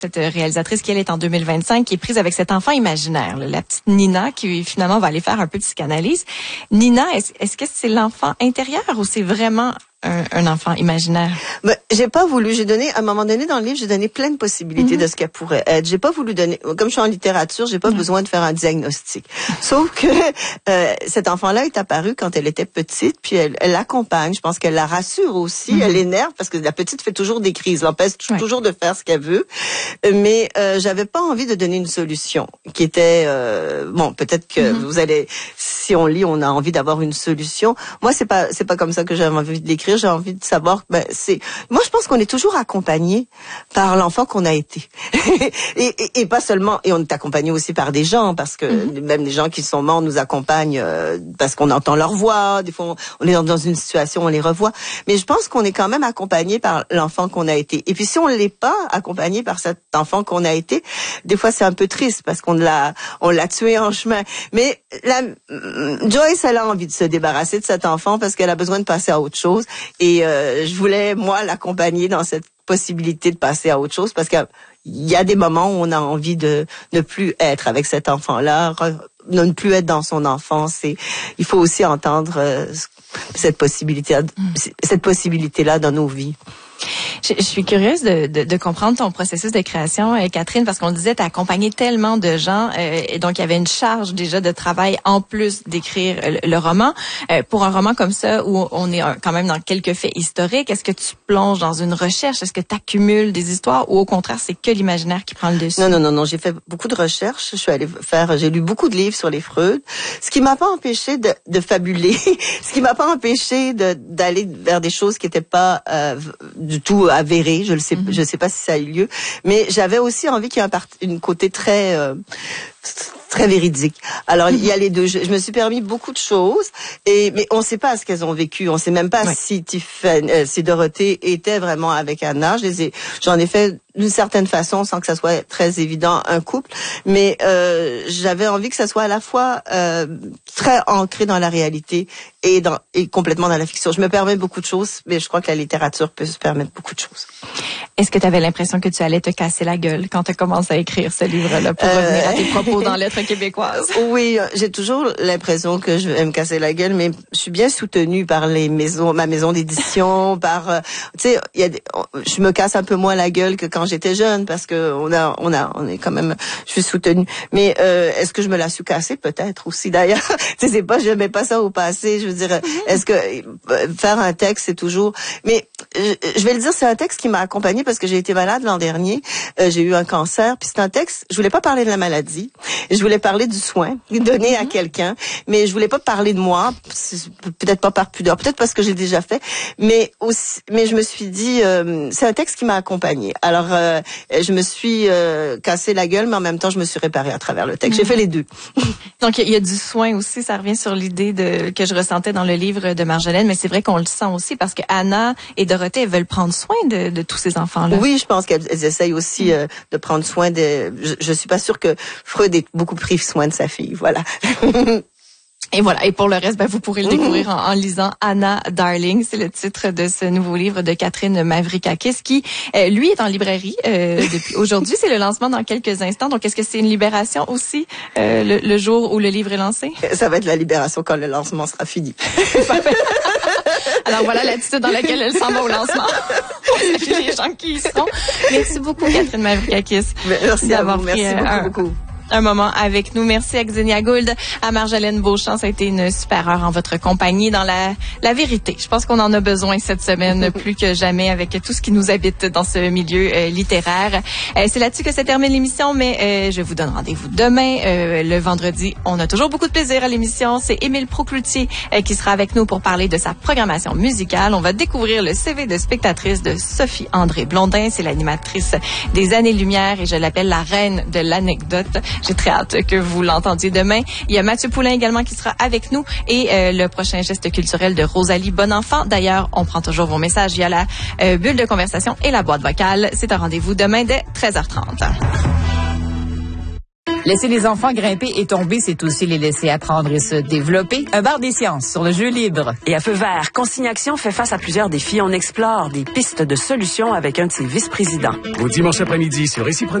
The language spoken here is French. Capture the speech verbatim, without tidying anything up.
Cette réalisatrice qui, elle, est en deux mille vingt-cinq, qui est prise avec cet enfant imaginaire, là, la petite Nina, qui finalement va aller faire un peu de psychanalyse. Nina, est-ce, est-ce que c'est l'enfant intérieur ou c'est vraiment un, un enfant imaginaire? Ben, j'ai pas voulu. J'ai donné, à un moment donné dans le livre, j'ai donné plein de possibilités mm-hmm. de ce qu'elle pourrait être. J'ai pas voulu donner, comme je suis en littérature, j'ai pas mm-hmm. besoin de faire un diagnostic. Sauf que euh, cet enfant-là est apparu quand elle était petite, puis elle, elle l'accompagne. Je pense qu'elle la rassure aussi. Mm-hmm. Elle l'énerve parce que la petite fait toujours des crises, l'empêche ouais. toujours de faire ce qu'elle veut. Mais euh, j'avais pas envie de donner une solution qui était euh, bon. Peut-être que mm-hmm. vous allez, si on lit, on a envie d'avoir une solution. Moi, c'est pas, c'est pas comme ça que j'avais envie de l'écrire. J'ai envie de savoir, ben, c'est, moi, je pense qu'on est toujours accompagné par l'enfant qu'on a été. et, et, et pas seulement, et on est accompagné aussi par des gens, parce que mm-hmm. même des gens qui sont morts nous accompagnent euh, parce qu'on entend leur voix, des fois, on, on est dans une situation, on les revoit. Mais je pense qu'on est quand même accompagné par l'enfant qu'on a été. Et puis, si on l'est pas accompagné par cet enfant qu'on a été, des fois, c'est un peu triste parce qu'on l'a, on l'a tué en chemin. Mais la, Joyce, elle a envie de se débarrasser de cet enfant parce qu'elle a besoin de passer à autre chose. Et euh, je voulais, moi, l'accompagner dans cette possibilité de passer à autre chose parce qu'il y a des moments où on a envie de ne plus être avec cet enfant-là, de ne plus être dans son enfance. Et il faut aussi entendre euh, cette possibilité, cette possibilité-là dans nos vies. Je, je suis curieuse de, de, de comprendre ton processus de création, euh, Catherine, parce qu'on disait t'as accompagné tellement de gens, euh, et donc il y avait une charge déjà de travail en plus d'écrire le, le roman. Euh, pour un roman comme ça où on est quand même dans quelques faits historiques, est-ce que tu plonges dans une recherche, est-ce que tu accumules des histoires ou au contraire c'est que l'imaginaire qui prend le dessus? Non, non, non, non, j'ai fait beaucoup de recherches. Je suis allée faire, j'ai lu beaucoup de livres sur les Freud, ce qui m'a pas empêché de, de fabuler, ce qui m'a pas empêché de d'aller vers des choses qui étaient pas euh, du tout avéré, je le sais, mm-hmm. je sais pas si ça a eu lieu, mais j'avais aussi envie qu'il y ait un part, une côté très euh, très véridique. Alors mm-hmm. il y a les deux. Je, je me suis permis beaucoup de choses, et mais on sait pas ce qu'elles ont vécu. On sait même pas ouais. si Tiffany, euh, si Dorothée était vraiment avec Anna. Je les ai, j'en ai fait d'une certaine façon sans que ça soit très évident un couple, mais euh, j'avais envie que ça soit à la fois euh, très ancré dans la réalité et dans et complètement dans la fiction. Je me permets beaucoup de choses, mais je crois que la littérature peut se permettre beaucoup de choses. Est-ce que tu avais l'impression que tu allais te casser la gueule quand tu commences à écrire ce livre-là pour euh... revenir à tes propos dans Lettres québécoises? Oui, j'ai toujours l'impression que je vais me casser la gueule, mais je suis bien soutenue par les maisons, ma maison d'édition, par, euh, tu sais, il y a des, je me casse un peu moins la gueule que quand j'étais jeune parce que on a, on a, on est quand même, je suis soutenue. Mais euh, est-ce que je me la suis cassée peut-être aussi d'ailleurs? Tu sais, c'est pas, je mets pas ça au passé. Je veux dire, est-ce que euh, faire un texte c'est toujours, mais je, je vais le dire, c'est un texte qui m'a accompagnée parce que j'ai été malade l'an dernier. Euh, j'ai eu un cancer, puis c'est un texte. Je voulais pas parler de la maladie. Je voulais parler du soin donné à quelqu'un, mais je voulais pas parler de moi, peut-être pas par pudeur, peut-être parce que j'ai déjà fait, mais aussi, mais je me suis dit, euh, c'est un texte qui m'a accompagnée. Alors, euh, je me suis euh, cassé la gueule, mais en même temps, je me suis réparée à travers le texte. Mmh. J'ai fait les deux. Donc, il y a du soin aussi, ça revient sur l'idée de que je ressentais dans le livre de Marjolaine, mais c'est vrai qu'on le sent aussi parce que Anna et Dorothée, elles veulent prendre soin de, de tous ces enfants-là. Oui, je pense qu'elles essayent aussi mmh. euh, de prendre soin de... Je, je suis pas sûre que Freud ait beaucoup pris soin de sa fille, voilà. Et voilà. Et pour le reste, ben, vous pourrez le découvrir en, en lisant Anna Darling. C'est le titre de ce nouveau livre de Catherine Mavrikakis qui, euh, lui, est en librairie euh, depuis aujourd'hui. C'est le lancement dans quelques instants. Donc, est-ce que c'est une libération aussi euh, le, le jour où le livre est lancé? Ça va être la libération quand le lancement sera fini. Alors voilà l'attitude dans laquelle elle s'en va au lancement. Les gens qui y seront. Merci beaucoup, Catherine Mavrikakis. Merci d'avoir pris merci beaucoup, un, beaucoup. un moment avec nous. Merci à Xenia Gould, à Marjolaine Beauchamp. Ça a été une super heure en votre compagnie dans la, la vérité. Je pense qu'on en a besoin cette semaine plus que jamais avec tout ce qui nous habite dans ce milieu euh, littéraire. Euh, c'est là-dessus que se termine l'émission, mais euh, je vous donne rendez-vous demain, euh, le vendredi. On a toujours beaucoup de plaisir à l'émission. C'est Émile Procloutier euh, qui sera avec nous pour parler de sa programmation musicale. On va découvrir le C V de spectatrice de Sophie André Blondin. C'est l'animatrice des Années-Lumière et je l'appelle la reine de l'anecdote. J'ai très hâte que vous l'entendiez demain. Il y a Mathieu Poulain également qui sera avec nous et euh, le prochain geste culturel de Rosalie Bonenfant. D'ailleurs, on prend toujours vos messages via la euh, bulle de conversation et la boîte vocale. C'est un rendez-vous demain dès treize heures trente. Laisser les enfants grimper et tomber, c'est aussi les laisser apprendre et se développer. Un bar des sciences sur le jeu libre. Et à Feu vert, Consigne Action fait face à plusieurs défis. On explore des pistes de solutions avec un de ses vice-présidents. Au dimanche après-midi sur Ici